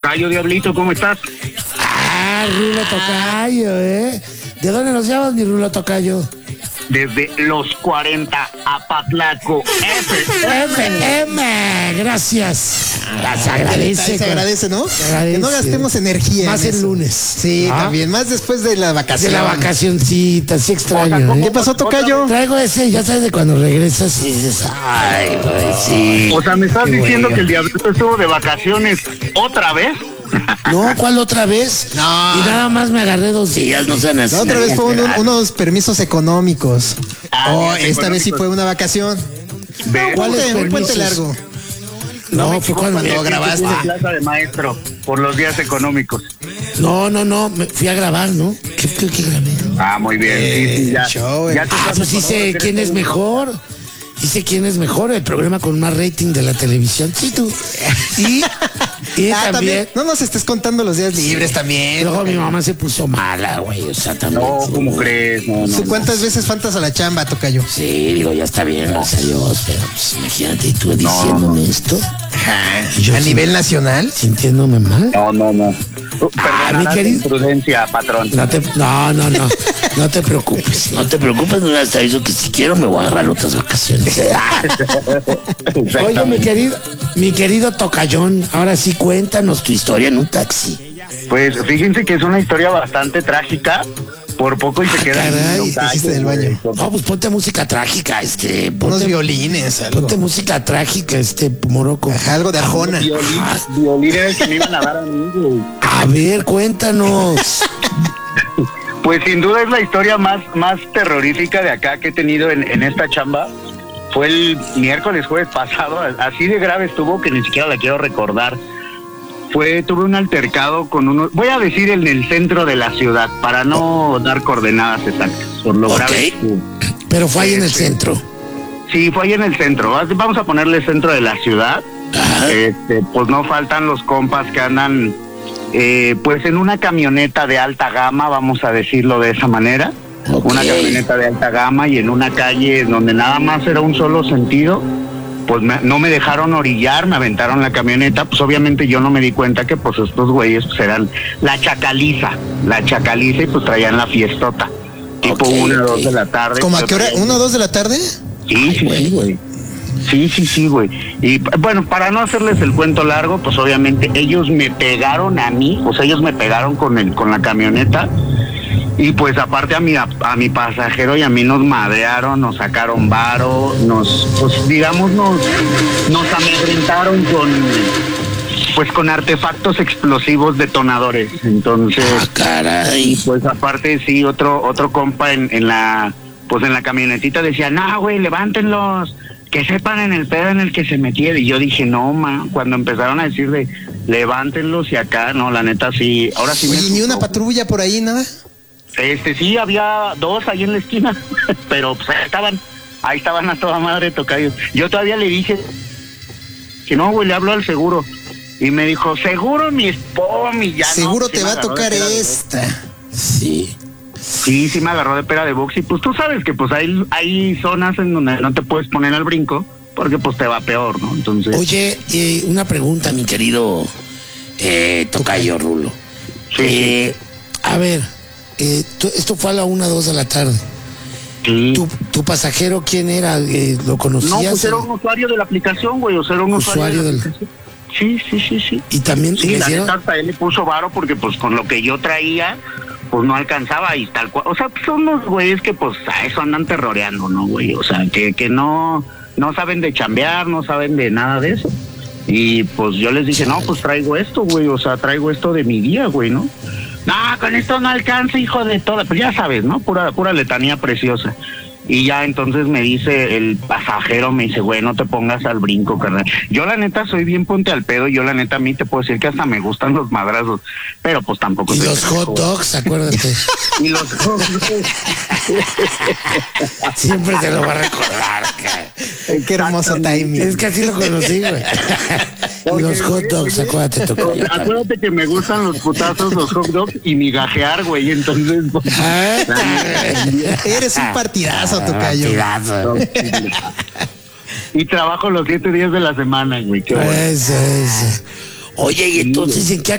tocayo, Diablito, ¿cómo estás? Rulo Tocayo, ¿eh? ¿De dónde nos llamas, mi Rulo Tocayo? Desde los 40 a Patlaco. FM, gracias. Se agradece. Se agradece, ¿no? Se agradece. Que no gastemos energía. Más el lunes. Sí, también. Más después de la vacación. De la vacacioncita, sí extraño. ¿Qué pasó, Tocayo? Traigo ese, ya sabes, de cuando regresas y dices, ay, güey, sí. O sea, ¿me estás diciendo que el Diablito estuvo de vacaciones otra vez? No, ¿cuál otra vez? No. Y nada más me agarré 2 días, no sean así. La otra vez fue unos permisos económicos. Esta vez sí económicos. fue una vacación. ¿Cuáles Un puente permisos? largo. No, fue cuando grabaste. Tiene plaza de maestro por los días económicos. No, me fui a grabar, ¿no? ¿Qué grabé? Ah, muy bien. Sí, ya. show, Ya te estás Pues hice quién es mejor. Hice quién es mejor, el programa con más rating de la televisión. Sí, tú. Y también. No nos estés contando los días libres también. Luego mi mamá se puso mala, güey. O sea, también. No, ¿cómo crees? No. ¿Cuántas veces faltas a la chamba, Tocayo? Sí, digo, ya está bien, gracias a Dios. Pero pues imagínate tú diciéndome esto. Yo ¿A nivel nacional? Sintiéndome mal. No. Perdona mi la querido. imprudencia, patrón. No te preocupes. No te preocupes, no, hasta eso que si quiero me voy a agarrar otras vacaciones. Oye, mi querido Tocayón, ahora sí cuéntanos tu historia en un taxi. Pues fíjense que es una historia bastante trágica. Por poco y se queda en caray, el ¿qué hiciste del baño? No, pues ponte música trágica, Unos ponte violines, algo. Ponte música trágica, Moroco. Ajá, algo de Arjona. Violín era el que me iban a dar a mí, güey. A ver, cuéntanos. Pues sin duda es la historia más terrorífica de acá que he tenido en esta chamba. Fue el jueves pasado, así de grave estuvo que ni siquiera la quiero recordar. Tuve un altercado con voy a decir en el centro de la ciudad, para no dar coordenadas exactas, por lo grave que estuvo. Pero fue ahí en el centro. Sí, fue ahí en el centro. Vamos a ponerle centro de la ciudad. Pues no faltan los compas que andan pues en una camioneta de alta gama, vamos a decirlo de esa manera. Okay. Una camioneta de alta gama y en una calle donde nada más era un solo sentido. Pues no me dejaron orillar, me aventaron la camioneta. Pues obviamente yo no me di cuenta que pues estos güeyes pues eran la chacaliza y pues traían la fiestota. Tipo 1 o 2 de la tarde. ¿Cómo a qué hora? ¿1 o 2 de la tarde? Sí, güey. Sí, güey. Y bueno, para no hacerles el cuento largo, pues obviamente ellos me pegaron a mí, o sea, ellos me pegaron con la camioneta. Y pues aparte a mi pasajero y a mí nos madrearon, nos sacaron varo, nos amedrentaron con artefactos explosivos detonadores. Entonces, caray. y pues aparte sí, otro compa en la camionetita decía, no, güey, levántenlos, que sepan en el pedo en el que se metieron. Y yo dije, no, cuando empezaron a decir de levántenlos y acá, no, la neta sí, ahora sí. Oye, ni una patrulla por ahí, nada. Sí, había 2 ahí en la esquina, pero pues ahí estaban a toda madre, tocayo. Yo todavía le dije que no, güey, le hablo al seguro. Y me dijo, seguro mi spom, ya seguro no, te va a tocar esta. Sí. Sí, me agarró de pera de box y pues tú sabes que pues hay zonas en donde no te puedes poner al brinco porque pues te va peor, ¿no? Entonces. Oye, una pregunta, mi querido Tocayo Rulo. Sí. A ver, esto fue a la 1 o 2 de la tarde. Sí. ¿Tu pasajero quién era? ¿Lo conocías? No, pues era un usuario de la aplicación, güey, o sea, era un usuario de la aplicación. Sí. Y también sí, la neta hasta él le puso varo porque pues con lo que yo traía pues no alcanzaba y tal cual. O sea, pues son unos güeyes que pues a eso andan terroreando, ¿no, güey? O sea, que no saben de chambear, no saben de nada de eso. Y pues yo les dije, no, pues traigo esto, güey, o sea, traigo esto de mi día, güey, ¿no? No, con esto no alcanza, hijo de toda. Pues ya sabes, ¿no? Pura letanía preciosa. Y ya entonces me dice el pasajero, me dice, güey, no te pongas al brinco, carnal. Yo la neta soy bien ponte al pedo, yo la neta a mí te puedo decir que hasta me gustan los madrazos, pero pues tampoco. Y los hot dogs, acuérdate. Y los hot dogs. Siempre te lo va a recordar, cara. Qué hermoso timing. Es que así lo conocí, güey. Y los hot dogs, acuérdate, Tocayo. Acuérdate que me gustan los putazos, los hot dogs y migajear, güey, entonces. Pues, eres un partidazo, Tocayo. Partidazo. Y trabajo los 7 días de la semana, güey. Qué bueno. Eso. Oye, y entonces, ¿en qué